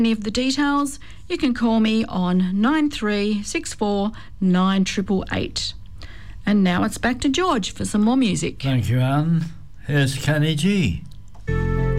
Any of the details, you can call me on 9364 9888. And now it's back to George for some more music. Thank you, Anne. Here's Kenny G.